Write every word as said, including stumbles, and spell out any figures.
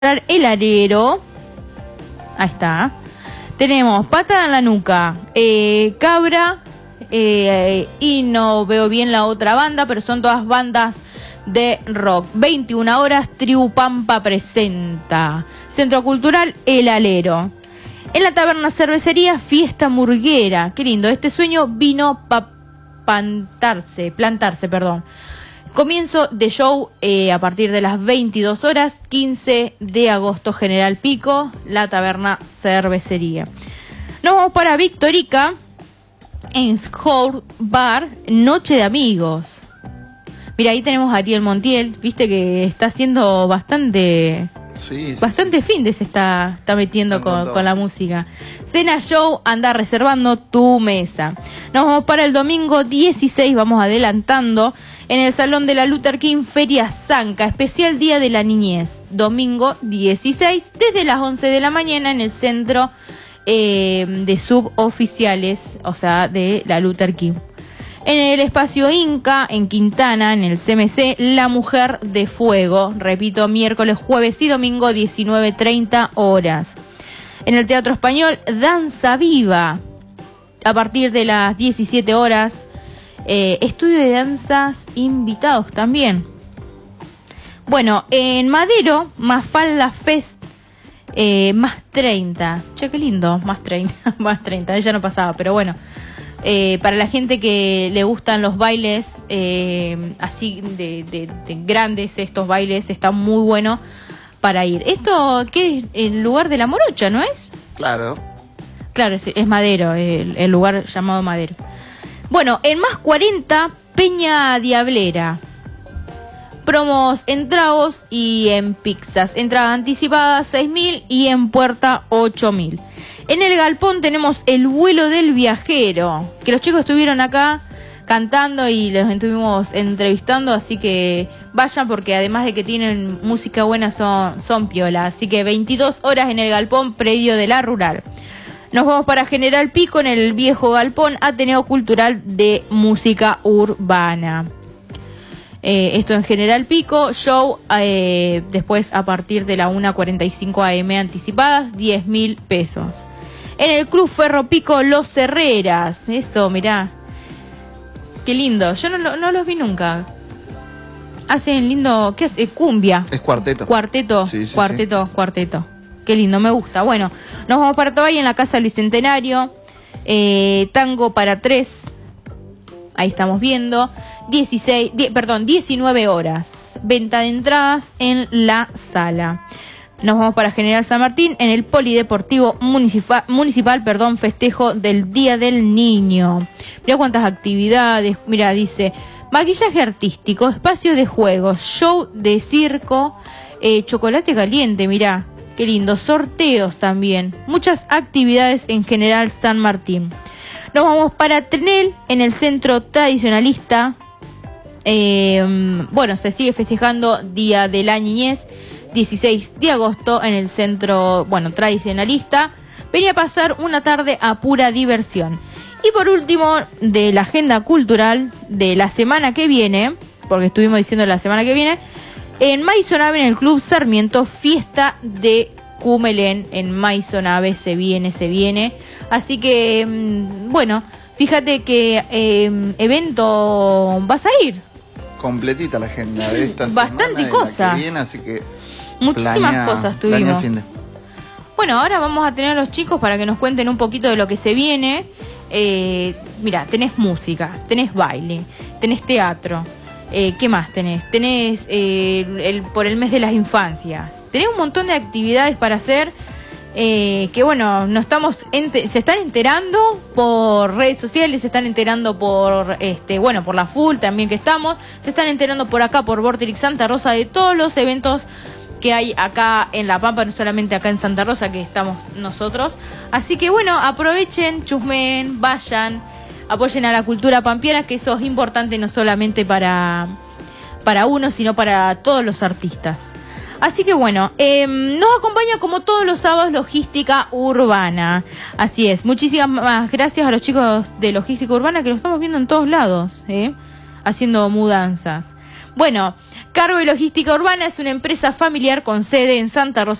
el alero. Ahí está. Tenemos patada en la nuca, eh, cabra, eh, y no veo bien la otra banda, pero son todas bandas de rock. veintiuna horas, Tribu Pampa presenta. Centro Cultural El Alero. En la taberna cervecería, fiesta murguera. Qué lindo, este sueño vino para plantarse, plantarse, perdón. Comienzo de show eh, a partir de las veintidós horas, quince de agosto, General Pico, la taberna cervecería. Nos vamos para Victorica, en Scout Bar, Noche de Amigos. Mira, ahí tenemos a Ariel Montiel, viste que está haciendo bastante... Sí, sí, bastante sí. Fin de se está, está metiendo con, con la música. Cena show, anda reservando tu mesa. Nos vamos para el domingo dieciséis, vamos adelantando, en el Salón de la Luther King, Feria Zanca, especial Día de la Niñez. Domingo dieciséis, desde las once de la mañana, en el centro eh, de suboficiales, o sea, de la Luther King. En el espacio Inca, en Quintana, en el C M C, La Mujer de Fuego. Repito, miércoles, jueves y domingo, diecinueve treinta horas. En el Teatro Español, Danza Viva. A partir de las diecisiete horas, eh, estudio de danzas invitados también. Bueno, en Madero, Mafalda Fest, eh, más treinta. Che, qué lindo, más treinta, más treinta. Ella no pasaba, pero bueno. Eh, para la gente que le gustan los bailes eh, así de, de, de grandes, estos bailes están muy buenos para ir. ¿Esto qué es? El lugar de la Morocha, ¿no es? Claro. Claro, es, es Madero, el, el lugar llamado Madero. Bueno, en más cuarenta, Peña Diablera. Promos en tragos y en pizzas. Entrada anticipada seis mil y en puerta ocho mil. En el galpón tenemos El Vuelo del Viajero, que los chicos estuvieron acá cantando y los estuvimos entrevistando, así que vayan porque además de que tienen música buena son, son piola. Así que veintidós horas en el galpón, predio de la Rural. Nos vamos para General Pico, en el viejo galpón, Ateneo Cultural de Música Urbana. Eh, esto en General Pico, show eh, después a partir de la una cuarenta y cinco a eme anticipadas, diez mil pesos. En el Club Ferro Pico, Los Herreras. Eso, mirá. Qué lindo. Yo no, no los vi nunca. Hacen lindo... ¿Qué es? Cumbia. Es cuarteto. Cuarteto. Sí, sí, cuarteto, sí. Cuarteto. Qué lindo, me gusta. Bueno, nos vamos para Tabay en la Casa del Bicentenario. Eh, tango para tres. Ahí estamos viendo. dieciséis, die, perdón, diecinueve horas. Venta de entradas en la sala. Nos vamos para General San Martín, en el Polideportivo Municipal, municipal perdón, festejo del Día del Niño. Mira cuántas actividades. Mira, dice, maquillaje artístico, espacio de juegos, show de circo, eh, chocolate caliente, mirá, qué lindo, sorteos también. Muchas actividades en General San Martín. Nos vamos para Trenel, en el Centro Tradicionalista. Eh, bueno, se sigue festejando Día de la Niñez. dieciséis de agosto en el centro, bueno, tradicionalista. Venía a pasar una tarde a pura diversión. Y por último, de la agenda cultural de la semana que viene, porque estuvimos diciendo la semana que viene, en Maisonave, en el Club Sarmiento, fiesta de Cumelén. En Maisonave se viene, se viene. Así que, bueno, fíjate que eh, evento vas a ir. Completita la agenda de esta Bastante semana cosas. Que viene, así que muchísimas planea, cosas tuvimos. el fin de... Bueno, ahora vamos a tener a los chicos para que nos cuenten un poquito de lo que se viene. Eh, mira, tenés música, tenés baile, tenés teatro. Eh, ¿Qué más tenés? Tenés eh, el, por el mes de las infancias. Tenés un montón de actividades para hacer. Eh, que bueno, no estamos ente- se están enterando por redes sociales, se están enterando por este bueno por la full también que estamos, se están enterando por acá por Vorterix Santa Rosa de todos los eventos que hay acá en La Pampa, no solamente acá en Santa Rosa que estamos nosotros. Así que bueno, aprovechen, chusmeen, vayan, apoyen a la cultura pampeana, que eso es importante no solamente para para uno, sino para todos los artistas. Así que bueno, eh, nos acompaña como todos los sábados Logística Urbana. Así es, muchísimas gracias a los chicos de Logística Urbana que lo estamos viendo en todos lados, ¿eh? Haciendo mudanzas. Bueno, Cargo y Logística Urbana es una empresa familiar con sede en Santa Rosa